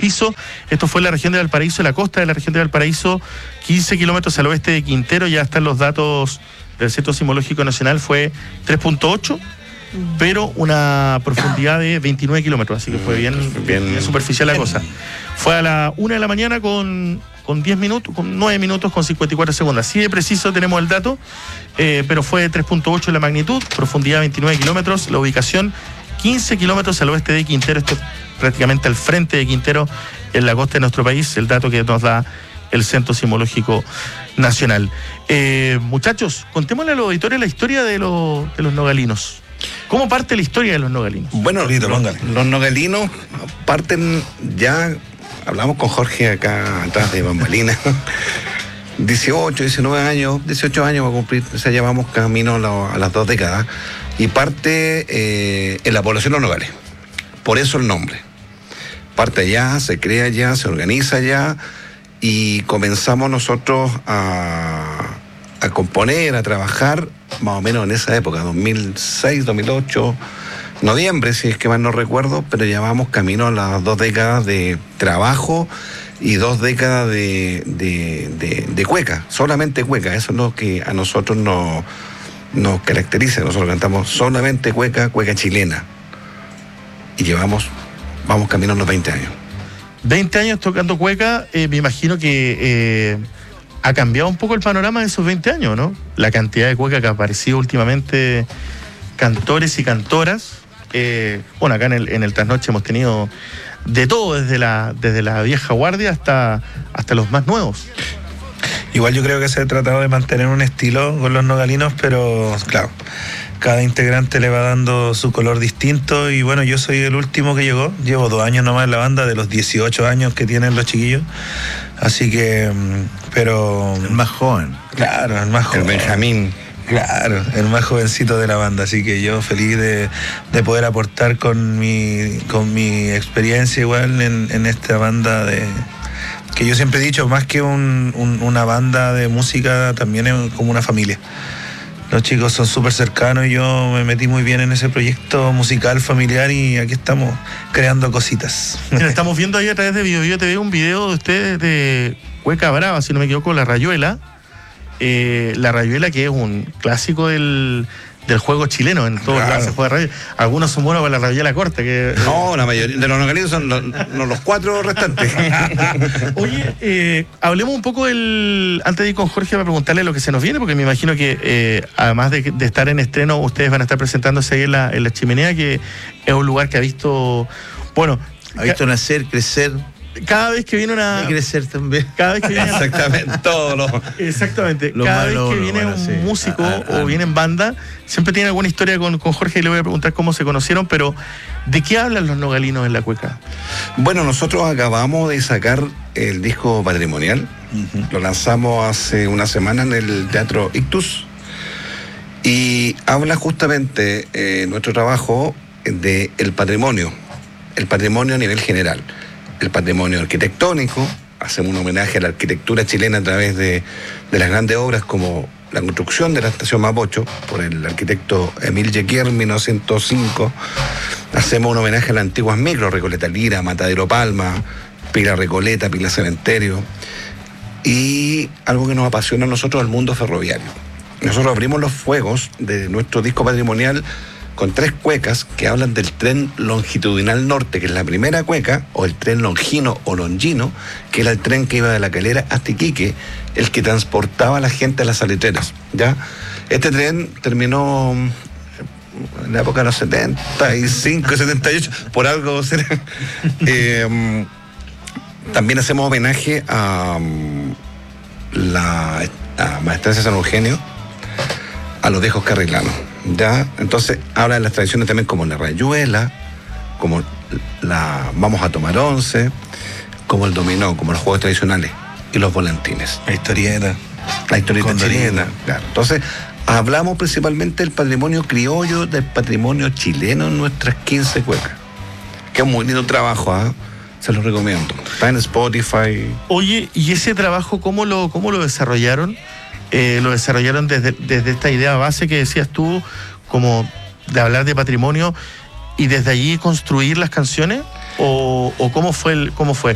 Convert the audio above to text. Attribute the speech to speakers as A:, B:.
A: piso. Esto fue en la región de Valparaíso, la costa de la región de Valparaíso, 15 kilómetros al oeste de Quintero. Ya están los datos del Centro Sismológico Nacional, fue 3.8, pero una profundidad de 29 kilómetros, así que fue bien superficial la cosa. Fue a la 1 de la mañana con 10 minutos, con 9 minutos con 54 segundos. Así de preciso tenemos el dato, pero fue 3.8 la magnitud, profundidad 29 kilómetros, la ubicación 15 kilómetros al oeste de Quintero, esto es prácticamente al frente de Quintero, en la costa de nuestro país, el dato que nos da el Centro Sismológico Nacional. Muchachos, contémosle a los auditores la historia de los nogalinos. ¿Cómo parte la historia de los nogalinos?
B: Bueno, los nogalinos parten ya, hablamos con Jorge acá atrás de bambalinas, 18 años va a cumplir, o sea, ya vamos camino a las 2 décadas, y parte en la población de los nogales, por eso el nombre. Parte allá, se crea allá, se organiza allá, y comenzamos nosotros a componer, a trabajar, más o menos en esa época, 2006, 2008, noviembre, si es que mal no recuerdo, pero ya vamos camino a las 2 décadas de trabajo y 2 décadas de cueca, solamente cueca. Eso es lo que a nosotros nos caracteriza. Nosotros cantamos solamente cueca chilena, y vamos camino a los 20 años.
A: 20 años tocando cueca, me imagino que ha cambiado un poco el panorama de esos 20 años, ¿no? La cantidad de cueca que ha aparecido últimamente, cantores y cantoras. Bueno, acá en el Trasnoche hemos tenido de todo, desde la vieja guardia hasta los más nuevos.
C: Igual yo creo que se ha tratado de mantener un estilo con los nogalinos, pero claro, cada integrante le va dando su color distinto, y bueno, yo soy el último que llegó, llevo 2 años nomás en la banda, de los 18 años que tienen los chiquillos, así que, pero...
D: El más joven.
C: Claro, el más joven.
B: El Benjamín.
C: Claro, el más jovencito de la banda, así que yo feliz de poder aportar con mi experiencia igual en esta banda que yo siempre he dicho, más que una banda de música, también es como una familia. Los chicos son súper cercanos y yo me metí muy bien en ese proyecto musical familiar, y aquí estamos creando cositas.
A: Mira, estamos viendo ahí a través de Bio TV un video de ustedes de Cueca Brava, si no me equivoco, La Rayuela. La Rayuela, que es un clásico del juego chileno, en todos lados se juega rayuela. Algunos son buenos para la rayuela corta.
B: No, la mayoría de los nogalinos son los 4 restantes.
A: Oye, hablemos un poco antes de ir con Jorge para preguntarle lo que se nos viene, porque me imagino que además de estar en estreno, ustedes van a estar presentándose ahí en la Chimenea, que es un lugar que ha visto
D: nacer, crecer.
A: Cada vez que viene
D: y crecer también.
A: Cada vez que viene...
B: Exactamente,
A: cada vez que viene un músico o viene en banda, siempre tiene alguna historia con Jorge, y le voy a preguntar cómo se conocieron, pero ¿de qué hablan los nogalinos en la cueca?
B: Bueno, nosotros acabamos de sacar el disco patrimonial. Lo lanzamos hace una semana en el Teatro Ictus, y habla justamente nuestro trabajo del patrimonio, el patrimonio a nivel general. El patrimonio arquitectónico, hacemos un homenaje a la arquitectura chilena a través de las grandes obras como la construcción de la estación Mapocho por el arquitecto Emil Jequier, 1905. Hacemos un homenaje a las antiguas micros, Recoleta Lira, Matadero Palma, Pila Recoleta, Pila Cementerio, y algo que nos apasiona a nosotros, el mundo ferroviario. Nosotros abrimos los fuegos de nuestro disco patrimonial con 3 cuecas que hablan del tren longitudinal norte, que es la primera cueca, o el tren longino o longino, que era el tren que iba de La Calera hasta Iquique, el que transportaba a la gente a las salitreras, ¿ya? Este tren terminó en la época de los 75, 78, por algo será. También hacemos homenaje a Maestranza San Eugenio, a los viejos carrilanos. ¿Ya? Entonces habla de las tradiciones también, como la rayuela, como vamos a tomar 11, como el dominó, como los juegos tradicionales y los volantines.
C: La historieta
B: chilena, claro. Entonces hablamos principalmente del patrimonio criollo, del patrimonio chileno en nuestras 15 cuecas, que es un muy lindo trabajo, se los recomiendo. Está en Spotify.
A: Oye, ¿y ese trabajo cómo lo desarrollaron? Lo desarrollaron desde esta idea base que decías tú, como de hablar de patrimonio, y desde allí construir las canciones, o cómo fue